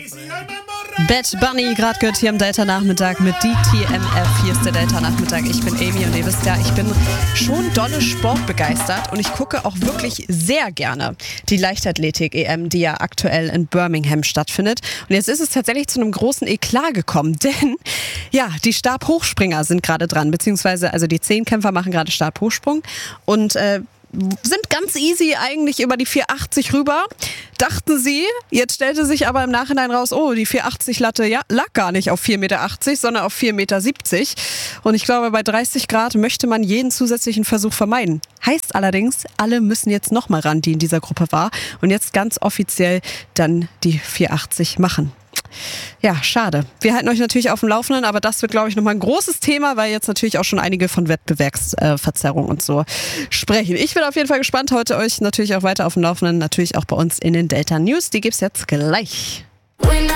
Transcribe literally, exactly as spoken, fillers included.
Bad Bunny, gerade gehört hier am Delta-Nachmittag mit D T M F. Hier ist der Delta-Nachmittag. Ich bin Amy und ihr wisst ja, ich bin schon dolle sportbegeistert und ich gucke auch wirklich sehr gerne die Leichtathletik-E M, die ja aktuell in Birmingham stattfindet. Und jetzt ist es tatsächlich zu einem großen Eklat gekommen, denn ja, die Stabhochspringer sind gerade dran, beziehungsweise also die Zehnkämpfer machen gerade Stabhochsprung und äh, sind ganz easy eigentlich über die vierhundertachtzig rüber, dachten sie. Jetzt stellte sich aber im Nachhinein raus, oh, die vierhundertachtzig-Latte ja, lag gar nicht auf vier Meter achtzig, sondern auf vier Meter siebzig. Und ich glaube, bei dreißig Grad möchte man jeden zusätzlichen Versuch vermeiden. Heißt allerdings, alle müssen jetzt nochmal ran, die in dieser Gruppe war. Und jetzt ganz offiziell dann die vierhundertachtzig machen. Ja, schade. Wir halten euch natürlich auf dem Laufenden, aber das wird, glaube ich, nochmal ein großes Thema, weil jetzt natürlich auch schon einige von Wettbewerbsverzerrung und so sprechen. Ich bin auf jeden Fall gespannt, heute euch natürlich auch weiter auf dem Laufenden, natürlich auch bei uns in den Delta News. Die gibt's jetzt gleich.